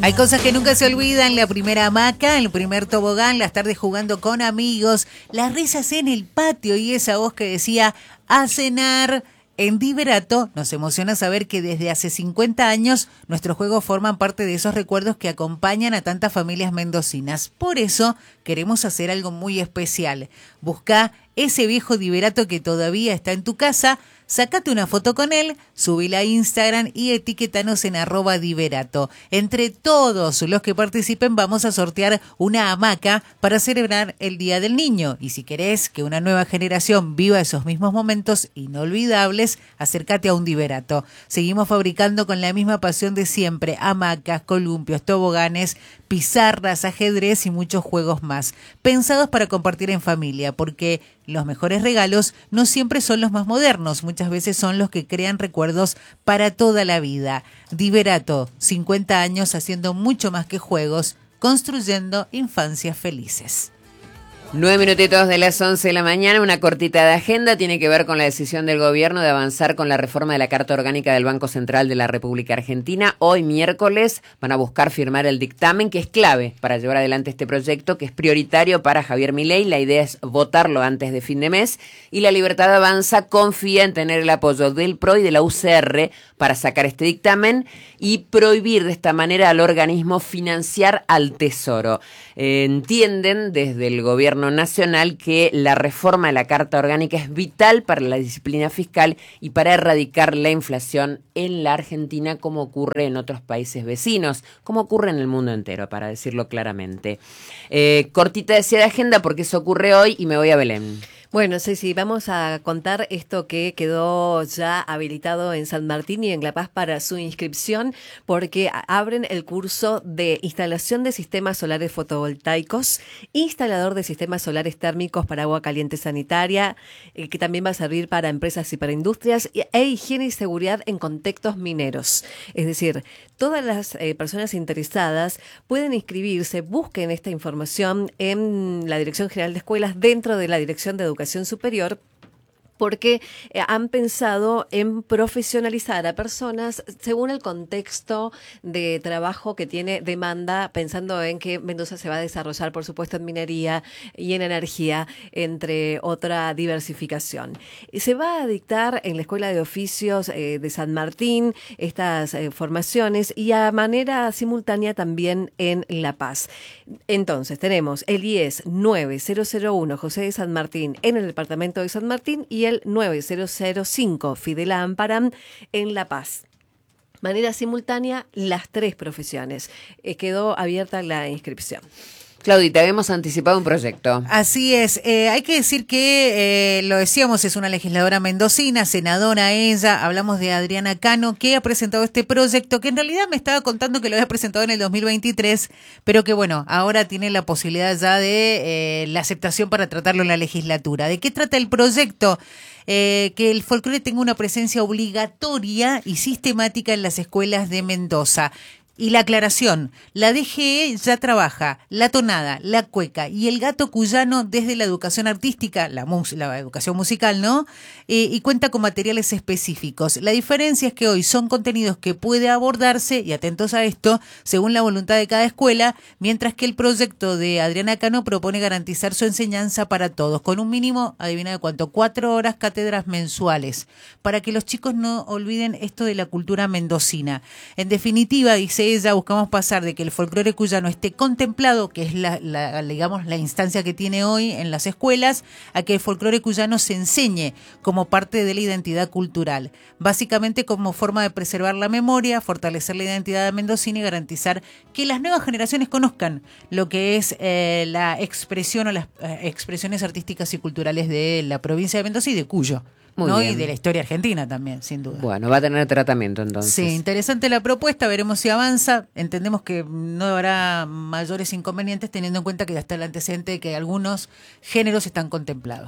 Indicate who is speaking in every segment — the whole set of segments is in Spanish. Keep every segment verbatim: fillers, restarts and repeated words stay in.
Speaker 1: Hay cosas que nunca se olvidan, la primera hamaca, el primer tobogán, las tardes jugando con amigos, las risas en el patio y esa voz que decía a cenar. En Diverato nos emociona saber que desde hace cincuenta años nuestros juegos forman parte de esos recuerdos que acompañan a tantas familias mendocinas. Por eso queremos hacer algo muy especial. Busca ese viejo Diverato que todavía está en tu casa, sácate una foto con él, subila a Instagram y etiquetanos en arroba Diverato. Entre todos los que participen vamos a sortear una hamaca para celebrar el Día del Niño. Y si querés que una nueva generación viva esos mismos momentos inolvidables, acércate a un Diverato. Seguimos fabricando con la misma pasión de siempre hamacas, columpios, toboganes, pizarras, ajedrez y muchos juegos más, pensados para compartir en familia, porque los mejores regalos no siempre son los más modernos, muchas veces son los que crean recuerdos para toda la vida. Diverato, cincuenta años haciendo mucho más que juegos, construyendo infancias felices.
Speaker 2: Nueve minutitos de las once de la mañana, una cortita de agenda, tiene que ver con la decisión del gobierno de avanzar con la reforma de la Carta Orgánica del Banco Central de la República Argentina. Hoy miércoles van a buscar firmar el dictamen que es clave para llevar adelante este proyecto que es prioritario para Javier Milei. La idea es votarlo antes de fin de mes y La Libertad Avanza confía en tener el apoyo del P R O y de la U C R para sacar este dictamen y prohibir de esta manera al organismo financiar al Tesoro. Eh, entienden desde el gobierno nacional que la reforma de la Carta Orgánica es vital para la disciplina fiscal y para erradicar la inflación en la Argentina, como ocurre en otros países vecinos, como ocurre en el mundo entero, para decirlo claramente. Eh, cortita decía de agenda porque eso ocurre hoy y me voy a Belén.
Speaker 3: Bueno, Ceci, vamos a contar esto que quedó ya habilitado en San Martín y en La Paz para su inscripción, porque abren el curso de instalación de sistemas solares fotovoltaicos, instalador de sistemas solares térmicos para agua caliente sanitaria, eh, que también va a servir para empresas y para industrias, e higiene y seguridad en contextos mineros. Es decir, todas las eh, personas interesadas pueden inscribirse, busquen esta información en la Dirección General de Escuelas dentro de la Dirección de Educación Educación Superior, porque eh, han pensado en profesionalizar a personas según el contexto de trabajo que tiene demanda, pensando en que Mendoza se va a desarrollar, por supuesto, en minería y en energía, entre otra diversificación. Se va a dictar en la Escuela de Oficios eh, de San Martín estas eh, formaciones y a manera simultánea también en La Paz. Entonces, tenemos el I E S nueve cero cero uno José de San Martín en el departamento de San Martín y el nueve cero cero cinco Fidela Amparán en La Paz. Manera simultánea, las tres profesiones. Eh, quedó abierta la inscripción.
Speaker 2: Claudita, habíamos anticipado un proyecto.
Speaker 1: Así es, eh, hay que decir que, eh, lo decíamos, es una legisladora mendocina, senadora ella, hablamos de Adriana Cano, que ha presentado este proyecto, que en realidad me estaba contando que lo había presentado en el dos mil veintitrés, pero que bueno, ahora tiene la posibilidad ya de eh, la aceptación para tratarlo en la legislatura. ¿De qué trata el proyecto? Eh, que el folclore tenga una presencia obligatoria y sistemática en las escuelas de Mendoza. Y la aclaración, la D G E ya trabaja la tonada, la cueca y el gato cuyano desde la educación artística, la, mus- la educación musical, ¿no? Eh, y cuenta con materiales específicos. La diferencia es que hoy son contenidos que puede abordarse, y atentos a esto, según la voluntad de cada escuela, mientras que el proyecto de Adriana Cano propone garantizar su enseñanza para todos, con un mínimo, adivina de cuánto, cuatro horas cátedras mensuales, para que los chicos no olviden esto de la cultura mendocina. En definitiva, dice ella, buscamos pasar de que el folclore cuyano esté contemplado, que es la, la, digamos, la instancia que tiene hoy en las escuelas, a que el folclore cuyano se enseñe como parte de la identidad cultural, básicamente como forma de preservar la memoria, fortalecer la identidad mendocina y garantizar que las nuevas generaciones conozcan lo que es eh, la expresión o las eh, expresiones artísticas y culturales de la provincia de Mendoza y de Cuyo.
Speaker 2: Muy
Speaker 1: ¿no?
Speaker 2: bien.
Speaker 1: Y de la historia argentina también, sin duda.
Speaker 2: Bueno, va a tener tratamiento entonces.
Speaker 1: Sí, interesante la propuesta, veremos si avanza. Entendemos que no habrá mayores inconvenientes teniendo en cuenta que ya está el antecedente de que algunos géneros están contemplados.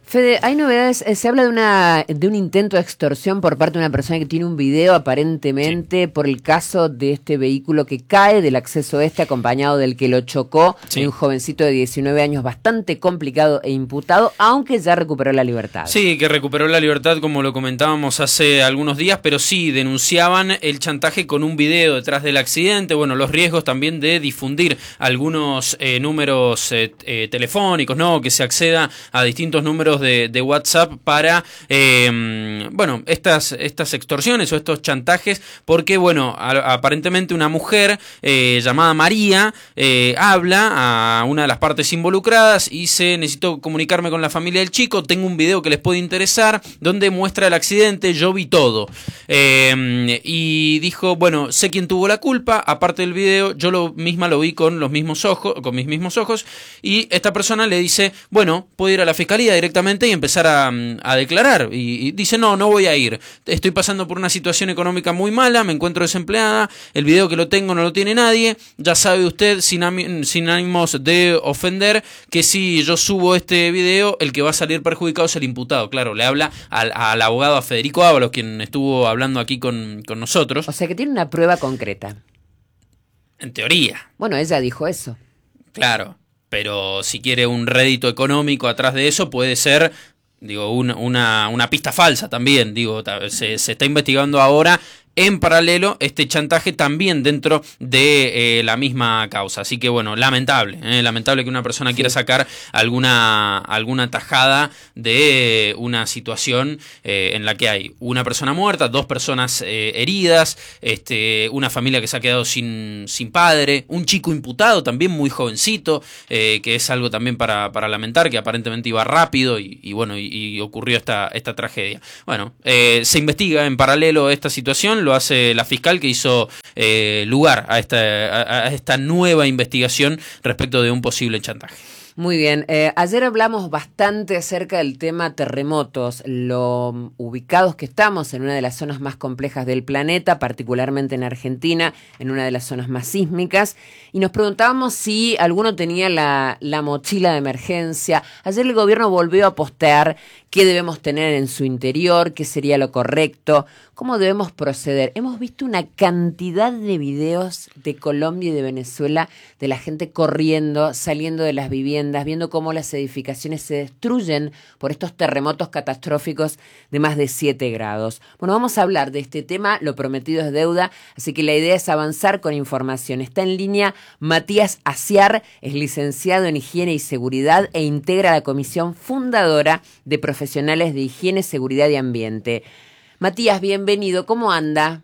Speaker 2: Fede, hay novedades, eh, se habla de una de un intento de extorsión por parte de una persona que tiene un video aparentemente sí. por el caso de este vehículo que cae del acceso este acompañado del que lo chocó, sí. de un jovencito de diecinueve años bastante complicado e imputado, aunque ya recuperó la libertad.
Speaker 4: Sí, que recuperó la libertad como lo comentábamos hace algunos días, pero sí denunciaban el chantaje con un video detrás del accidente, bueno, los riesgos también de difundir algunos eh, números eh, eh, telefónicos, ¿no? Que se acceda a distintos números De, de WhatsApp para, eh, bueno, estas, estas extorsiones o estos chantajes, porque, bueno, a, aparentemente una mujer eh, llamada María eh, habla a una de las partes involucradas y dice, necesito comunicarme con la familia del chico, tengo un video que les puede interesar, donde muestra el accidente, yo vi todo. Eh, y dijo, bueno, sé quién tuvo la culpa, aparte del video, yo lo misma lo vi con los mismos ojos, con mis mismos ojos, y esta persona le dice, bueno, puedo ir a la fiscalía directamente y empezar a, a declarar, y, y dice no, no voy a ir, estoy pasando por una situación económica muy mala, me encuentro desempleada, el video que lo tengo no lo tiene nadie, ya sabe usted sin, sin ánimos de ofender que si yo subo este video el que va a salir perjudicado es el imputado. Claro, le habla al, al abogado, a Federico Ábalos, quien estuvo hablando aquí con, con nosotros.
Speaker 2: O sea que tiene una prueba concreta.
Speaker 4: En teoría.
Speaker 2: Bueno, ella dijo eso.
Speaker 4: Claro. Pero si quiere un rédito económico atrás de eso, puede ser, digo, una, una, una pista falsa también. Digo, se, se está investigando ahora en paralelo este chantaje también dentro de eh, la misma causa. Así que bueno, lamentable, eh, lamentable que una persona sí. quiera sacar alguna, alguna tajada de una situación eh, en la que hay una persona muerta, dos personas eh, heridas, este, una familia que se ha quedado sin, sin padre, un chico imputado también muy jovencito, eh, que es algo también para, para lamentar, que aparentemente iba rápido y, y bueno, y, y ocurrió esta, esta tragedia. Bueno, eh, se investiga en paralelo esta situación, lo hace la fiscal que hizo eh, lugar a esta, a, a esta nueva investigación respecto de un posible chantaje.
Speaker 2: Muy bien, eh, ayer hablamos bastante acerca del tema terremotos, lo ubicados que estamos en una de las zonas más complejas del planeta, particularmente en Argentina, en una de las zonas más sísmicas, y nos preguntábamos si alguno tenía la, la mochila de emergencia. Ayer el gobierno volvió a postear qué debemos tener en su interior, qué sería lo correcto, cómo debemos proceder. Hemos visto una cantidad de videos de Colombia y de Venezuela de la gente corriendo, saliendo de las viviendas, viendo cómo las edificaciones se destruyen por estos terremotos catastróficos de más de siete grados. Bueno, vamos a hablar de este tema, lo prometido es deuda, así que la idea es avanzar con información. Está en línea Matías Aciar, es licenciado en Higiene y Seguridad e integra la comisión fundadora de profesionales de Higiene, Seguridad y Ambiente. Matías, bienvenido, ¿cómo anda?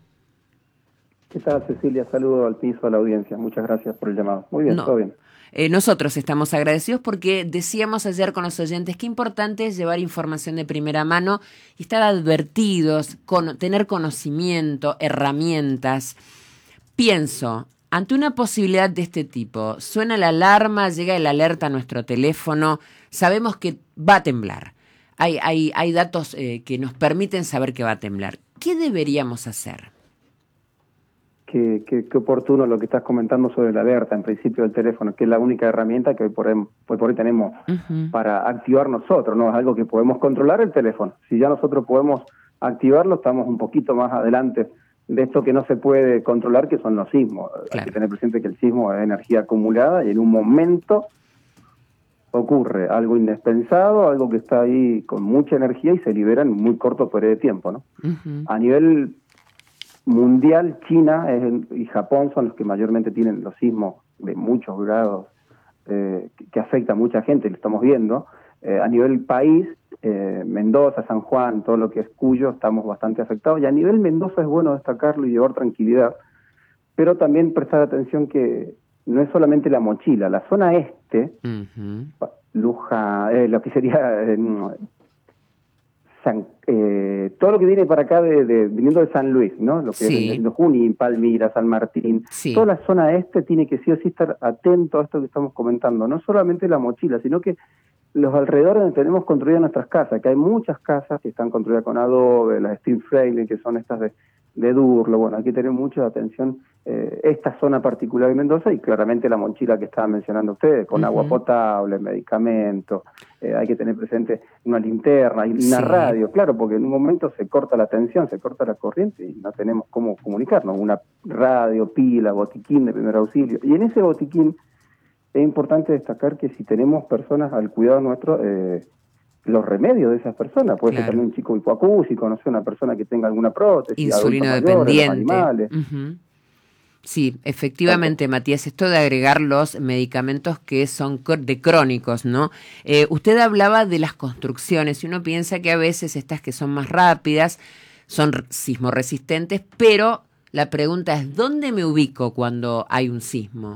Speaker 5: ¿Qué tal, Cecilia? Saludo al piso, a la audiencia. Muchas gracias por el llamado. Muy bien, no. todo bien.
Speaker 2: Eh, nosotros estamos agradecidos porque decíamos ayer con los oyentes que importante es llevar información de primera mano y estar advertidos, con, tener conocimiento, herramientas. Pienso, ante una posibilidad de este tipo, suena la alarma, llega el alerta a nuestro teléfono, sabemos que va a temblar. Hay, hay, hay datos eh, que nos permiten saber que va a temblar. ¿Qué deberíamos hacer?
Speaker 5: Qué, qué, qué oportuno lo que estás comentando sobre la alerta, en principio del teléfono, que es la única herramienta que hoy por hoy, hoy, por hoy tenemos uh-huh. para activar nosotros, ¿no? Es algo que podemos controlar el teléfono. Si ya nosotros podemos activarlo, estamos un poquito más adelante de esto que no se puede controlar, que son los sismos. Claro. Hay que tener presente que el sismo es energía acumulada y en un momento ocurre algo indispensado, algo que está ahí con mucha energía y se libera en muy corto periodo de tiempo, ¿no? Uh-huh. A nivel mundial, China es, y Japón son los que mayormente tienen los sismos de muchos grados eh, que, que afecta a mucha gente, lo estamos viendo. Eh, a nivel país, eh, Mendoza, San Juan, todo lo que es Cuyo, estamos bastante afectados. Y a nivel Mendoza es bueno destacarlo y llevar tranquilidad, pero también prestar atención que no es solamente la mochila, la zona este, uh-huh. Luja, eh, lo que sería eh, San, eh, todo lo que viene para acá de, de viniendo de San Luis, ¿no? Lo que sí. es Junín, Palmira, San Martín, sí. toda la zona este tiene que sí o sí estar atento a esto que estamos comentando, no solamente la mochila, sino que los alrededores donde tenemos construidas nuestras casas, que hay muchas casas que están construidas con adobe, las steel frame, que son estas de de Durlo. Bueno, hay que tener mucha atención eh, esta zona particular de Mendoza y claramente la mochila que estaban mencionando ustedes, con uh-huh. agua potable, medicamentos, eh, hay que tener presente una linterna y una sí. radio, claro, porque en un momento se corta la tensión, se corta la corriente y no tenemos cómo comunicarnos. Una radio, pila, botiquín de primer auxilio. Y en ese botiquín es importante destacar que si tenemos personas al cuidado nuestro, eh, los remedios de esas personas, puede claro. ser también un chico hipoacúsico, no sé, una persona que tenga alguna prótesis,
Speaker 2: insulino dependiente. Mayores, uh-huh. Sí, efectivamente, Matías, esto de agregar los medicamentos que son de crónicos, ¿no? Eh, usted hablaba de las construcciones y uno piensa que a veces estas que son más rápidas son sismoresistentes, pero la pregunta es, ¿dónde me ubico cuando hay un sismo?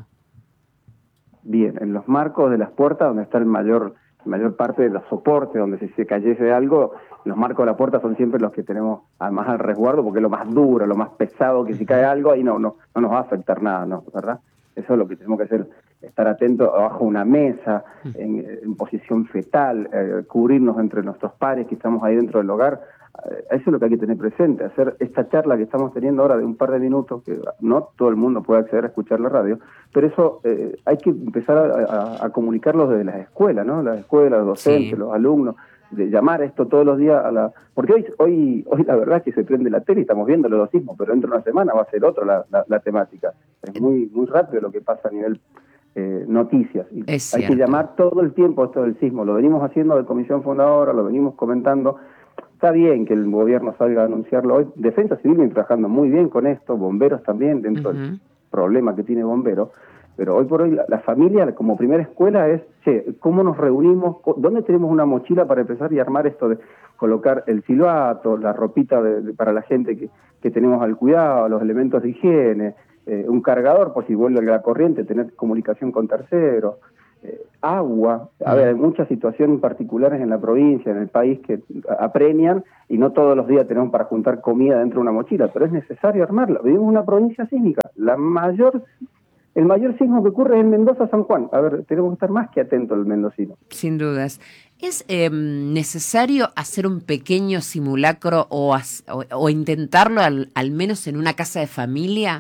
Speaker 5: Bien, en los marcos de las puertas donde está el mayor... la mayor parte de los soportes, donde si se cayese algo, los marcos de la puerta son siempre los que tenemos además al resguardo, porque es lo más duro, lo más pesado, que si cae algo, ahí no, no, no nos va a afectar nada, ¿no? ¿Verdad? Eso es lo que tenemos que hacer, estar atentos abajo de una mesa, en, en posición fetal, eh, cubrirnos entre nuestros pares que estamos ahí dentro del hogar. Eso es lo que hay que tener presente, hacer esta charla que estamos teniendo ahora de un par de minutos, que no todo el mundo puede acceder a escuchar la radio, pero eso eh, hay que empezar a, a, a comunicarlo desde las escuelas, ¿no? Las escuelas, los docentes, sí. los alumnos, de llamar esto todos los días a la... Porque hoy hoy hoy la verdad es que se prende la tele y estamos viendo los sismos, pero dentro de una semana va a ser otra la, la, la temática. Es muy muy rápido lo que pasa a nivel eh, noticias. Y hay cierto. que llamar todo el tiempo esto del sismo. Lo venimos haciendo de comisión fundadora, lo venimos comentando. Está bien que el gobierno salga a anunciarlo hoy. Defensa Civil viene trabajando muy bien con esto, bomberos también, dentro uh-huh. del problema que tiene bomberos. Pero hoy por hoy la, la familia como primera escuela es, che, ¿cómo nos reunimos? ¿Dónde tenemos una mochila para empezar y armar esto de colocar el silbato, la ropita de, de, para la gente que, que tenemos al cuidado, los elementos de higiene, eh, un cargador por si vuelve la corriente, tener comunicación con terceros? Eh, agua, a ver, hay muchas situaciones particulares en la provincia, en el país que apremian y no todos los días tenemos para juntar comida dentro de una mochila, pero es necesario armarla. Vivimos en una provincia sísmica, la mayor, el mayor sismo que ocurre es en Mendoza, San Juan. A ver, tenemos que estar más que atentos al mendocino.
Speaker 2: Sin dudas. ¿Es eh, necesario hacer un pequeño simulacro o, o, o intentarlo al, al menos en una casa de familia?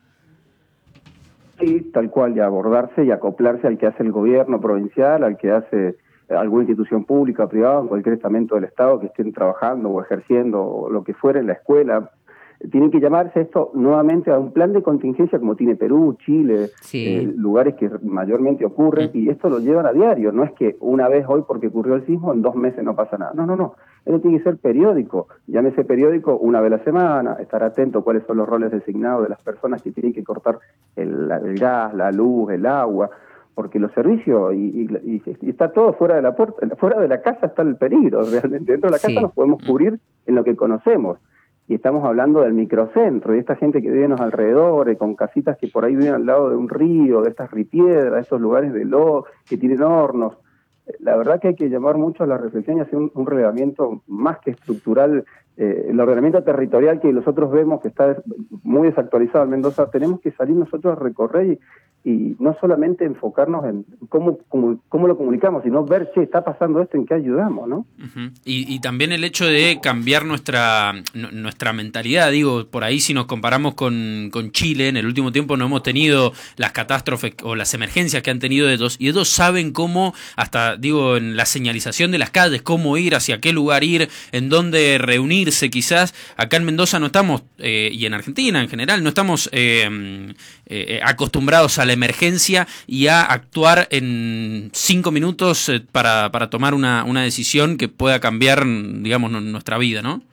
Speaker 5: Sí, tal cual, y abordarse y acoplarse al que hace el gobierno provincial, al que hace alguna institución pública, privada, cualquier estamento del Estado que estén trabajando o ejerciendo o lo que fuera en la escuela. Tienen que llamarse esto nuevamente a un plan de contingencia como tiene Perú, Chile, sí. eh, lugares que mayormente ocurren, y esto lo llevan a diario. No es que una vez hoy porque ocurrió el sismo, en dos meses no pasa nada. No, no, no. Eso tiene que ser periódico. Llámese periódico una vez a la semana, estar atento a cuáles son los roles designados de las personas que tienen que cortar el, el gas, la luz, el agua, porque los servicios, y, y, y está todo fuera de la puerta, fuera de la casa está el peligro, realmente. Dentro de la casa sí. nos podemos cubrir en lo que conocemos. Y estamos hablando del microcentro, de esta gente que vive en los alrededores, con casitas que por ahí viven al lado de un río, de estas ripiedras, de esos lugares de lodo, que tienen hornos. La verdad que hay que llamar mucho a la reflexión y hacer un, un relevamiento más que estructural. Eh, el ordenamiento territorial que nosotros vemos que está muy desactualizado en Mendoza, tenemos que salir nosotros a recorrer y, y no solamente enfocarnos en cómo, cómo, cómo lo comunicamos, sino ver, che, está pasando esto, en qué ayudamos, ¿no?
Speaker 4: Uh-huh. Y, y también el hecho de cambiar nuestra nuestra mentalidad, digo, por ahí si nos comparamos con, con Chile, en el último tiempo no hemos tenido las catástrofes o las emergencias que han tenido ellos, y ellos saben cómo, hasta, digo, en la señalización de las calles, cómo ir, hacia qué lugar ir, en dónde reunirse. Quizás acá en Mendoza no estamos, eh, y en Argentina en general, no estamos eh, eh, acostumbrados a la emergencia y a actuar en cinco minutos eh, para, para tomar una, una decisión que pueda cambiar, digamos, no, nuestra vida, ¿no?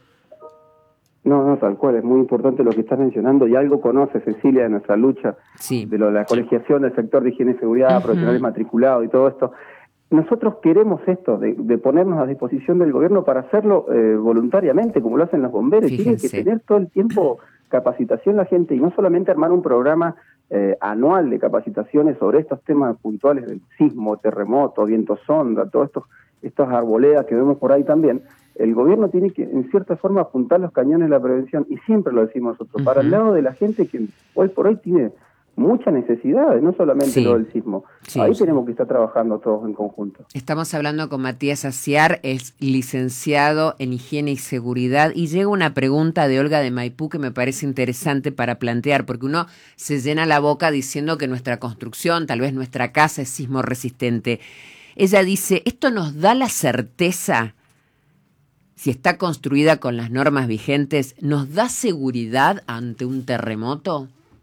Speaker 5: No, no, tal cual, es muy importante lo que estás mencionando, y algo conoce Cecilia de nuestra lucha, sí. de lo de la colegiación del sector de higiene y seguridad, uh-huh. profesionales matriculados y todo esto. Nosotros queremos esto, de, de ponernos a disposición del gobierno para hacerlo eh, voluntariamente, como lo hacen los bomberos. Tienen que tener todo el tiempo capacitación la gente, y no solamente armar un programa eh, anual de capacitaciones sobre estos temas puntuales del sismo, terremoto, viento sonda, todos estos, estas arboledas que vemos por ahí también. El gobierno tiene que, en cierta forma, apuntar los cañones de la prevención, y siempre lo decimos nosotros, uh-huh. para el lado de la gente que hoy por hoy tiene muchas necesidades, no solamente
Speaker 2: sí.
Speaker 5: lo del sismo. Sí, Ahí sí. tenemos que estar trabajando todos en conjunto.
Speaker 2: Estamos hablando con Matías Aciar, es licenciado en Higiene y Seguridad, y llega una pregunta de Olga de Maipú que me parece interesante para plantear, porque uno se llena la boca diciendo que nuestra construcción, tal vez nuestra casa, es sismo resistente. Ella dice, ¿esto nos da la certeza, si está construida con las normas vigentes, nos da seguridad ante un terremoto?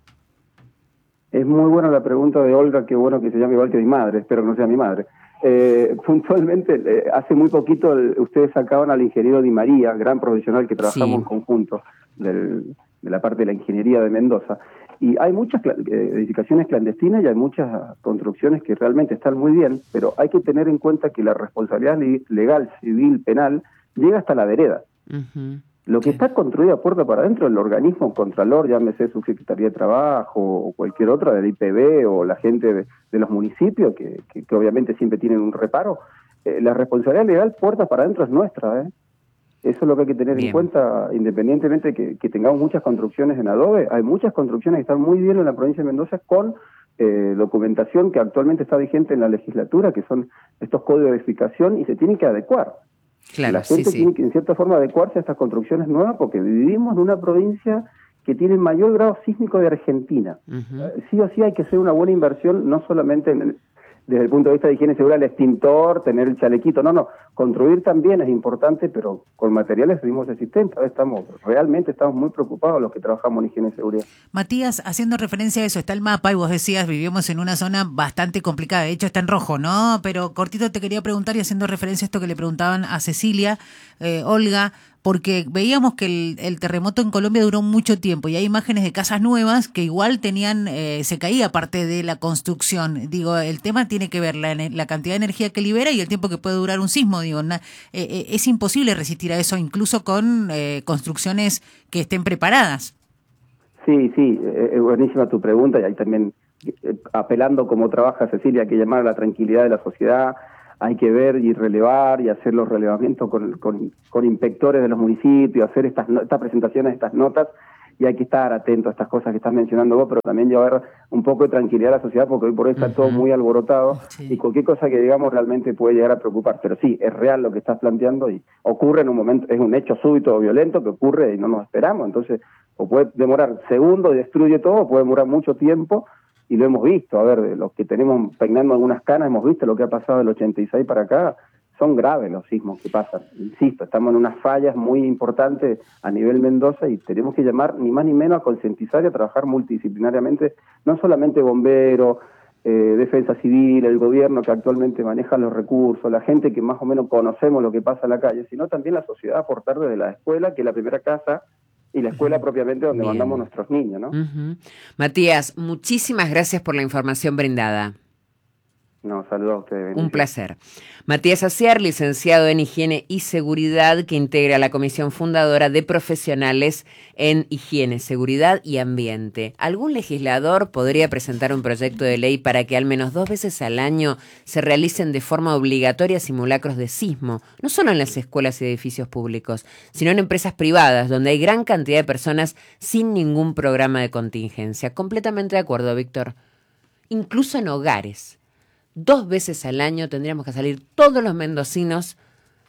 Speaker 5: Es muy buena la pregunta de Olga, qué bueno que se llame igual que mi madre, espero que no sea mi madre. Eh, puntualmente, eh, hace muy poquito el, ustedes sacaban al ingeniero Di María, gran profesional que trabajamos sí. en conjunto del, de la parte de la ingeniería de Mendoza, y hay muchas eh, edificaciones clandestinas y hay muchas construcciones que realmente están muy bien, pero hay que tener en cuenta que la responsabilidad legal, civil, penal, llega hasta la vereda. Uh-huh. Lo que está construido puerta para adentro, el organismo contralor, llámese Subsecretaría de Trabajo o cualquier otra, del I P B o la gente de, de los municipios, que, que, que obviamente siempre tienen un reparo, eh, la responsabilidad legal puerta para adentro es nuestra. ¿eh? Eso es lo que hay que tener bien en cuenta, independientemente de que, que tengamos muchas construcciones en adobe. Hay muchas construcciones que están muy bien en la provincia de Mendoza con eh, documentación que actualmente está vigente en la legislatura, que son estos códigos de edificación, y se tienen que adecuar. Claro, la gente sí, tiene sí. que en cierta forma adecuarse a estas construcciones nuevas porque vivimos en una provincia que tiene el mayor grado sísmico de Argentina. Uh-huh. Sí o sí hay que hacer una buena inversión, no solamente en el, desde el punto de vista de higiene segura, el extintor, tener el chalequito, no, no, construir también es importante, pero con materiales mismos existentes. Estamos, realmente estamos muy preocupados los que trabajamos en higiene y seguridad.
Speaker 1: Matías, haciendo referencia a eso, está el mapa y vos decías, vivimos en una zona bastante complicada, de hecho está en rojo, ¿no? Pero cortito te quería preguntar, y haciendo referencia a esto que le preguntaban a Cecilia, eh, Olga, porque veíamos que el, el terremoto en Colombia duró mucho tiempo y hay imágenes de casas nuevas que igual tenían, eh, se caía parte de la construcción. Digo, el tema tiene que ver la, la cantidad de energía que libera y el tiempo que puede durar un sismo. Digo, na, eh, es imposible resistir a eso, incluso con eh, construcciones que estén preparadas.
Speaker 5: Sí, sí, es eh, buenísima tu pregunta, y ahí también eh, apelando como trabaja Cecilia, hay que llamar a la tranquilidad de la sociedad. Hay que ver y relevar y hacer los relevamientos con, con, con inspectores de los municipios, hacer estas, estas presentaciones, estas notas, y hay que estar atento a estas cosas que estás mencionando vos, pero también llevar un poco de tranquilidad a la sociedad, porque hoy por hoy está uh-huh. todo muy alborotado, sí. y cualquier cosa que digamos realmente puede llegar a preocupar. Pero sí, es real lo que estás planteando y ocurre en un momento, es un hecho súbito o violento que ocurre y no nos esperamos. Entonces, o puede demorar segundos y destruye todo, o puede demorar mucho tiempo. Y lo hemos visto, a ver, de los que tenemos peinando algunas canas, hemos visto lo que ha pasado del ochenta y seis para acá, son graves los sismos que pasan. Insisto, estamos en unas fallas muy importantes a nivel Mendoza y tenemos que llamar ni más ni menos a concientizar y a trabajar multidisciplinariamente, no solamente bomberos, eh, defensa civil, el gobierno que actualmente maneja los recursos, la gente que más o menos conocemos lo que pasa en la calle, sino también la sociedad aportar desde la escuela, que es la primera casa, y la escuela propiamente donde Bien. mandamos nuestros niños, ¿no?
Speaker 2: Uh-huh. Matías, muchísimas gracias por la información brindada.
Speaker 5: No, saludos a ustedes.
Speaker 2: Un placer. Matías Aciar, licenciado en Higiene y Seguridad, que integra la Comisión Fundadora de Profesionales en Higiene, Seguridad y Ambiente. ¿Algún legislador podría presentar un proyecto de ley para que al menos dos veces al año se realicen de forma obligatoria simulacros de sismo, no solo en las escuelas y edificios públicos, sino en empresas privadas, donde hay gran cantidad de personas sin ningún programa de contingencia? Completamente de acuerdo, Víctor. Incluso en hogares. Dos veces al año tendríamos que salir todos los mendocinos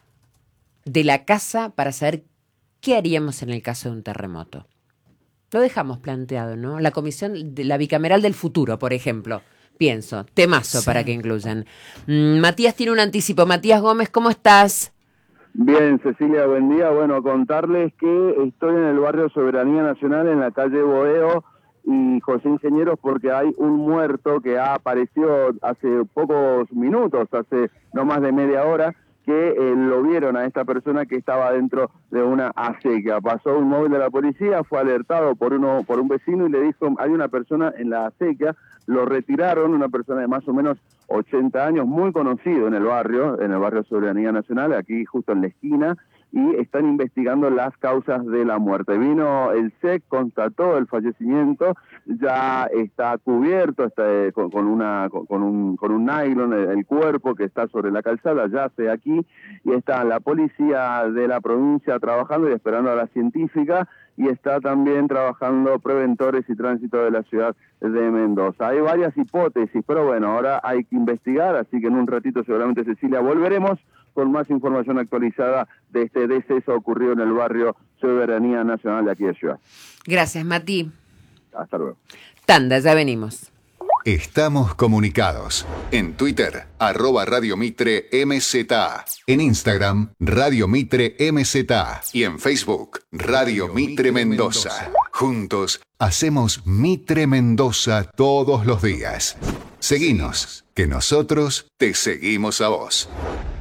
Speaker 2: de la casa para saber qué haríamos en el caso de un terremoto. Lo dejamos planteado, ¿no? La comisión de la bicameral del futuro, por ejemplo. Pienso, temazo sí. para que incluyan. Mm, Matías tiene un anticipo. Matías Gómez, ¿cómo estás?
Speaker 6: Bien, Cecilia, buen día. Bueno, contarles que estoy en el barrio Soberanía Nacional, en la calle Boeo y José Ingenieros, porque hay un muerto que ha aparecido hace pocos minutos, hace no más de media hora, que eh, lo vieron a esta persona que estaba dentro de una acequia. Pasó un móvil de la policía, fue alertado por uno por un vecino y le dijo, hay una persona en la acequia. Lo retiraron, una persona de más o menos ochenta años, muy conocido en el barrio, en el barrio Soberanía Nacional, aquí justo en la esquina. y están investigando las causas de la muerte. Vino el S E C, constató el fallecimiento, ya está cubierto está, con, con, una, con, con, un, con un nylon el, el cuerpo que está sobre la calzada, yace aquí, y está la policía de la provincia trabajando y esperando a la científica, y está también trabajando preventores y tránsito de la ciudad de Mendoza. Hay varias hipótesis, pero bueno, ahora hay que investigar, así que en un ratito seguramente, Cecilia, volveremos con más información actualizada de este deceso ocurrido en el barrio Soberanía Nacional de aquí de Ciudad.
Speaker 2: Gracias, Mati.
Speaker 6: Hasta luego.
Speaker 2: Tanda, ya venimos.
Speaker 7: Estamos comunicados. En Twitter, arroba Radio Mitre M Z A. En Instagram, Radio Mitre M Z A. Y en Facebook, Radio Mitre Mendoza. Juntos, hacemos Mitre Mendoza todos los días. Seguinos, que nosotros te seguimos a vos.